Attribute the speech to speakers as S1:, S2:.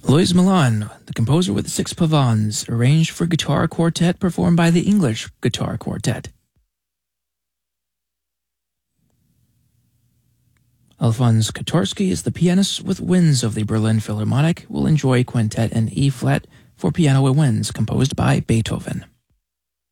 S1: Alois Milan, the composer with 6 pavans, arranged for guitar quartet performed by the English Guitar Quartet. Alphonse Kotorski is the pianist with winds of the Berlin Philharmonic, will enjoy Quintet in E-flat for piano with winds composed by Beethoven.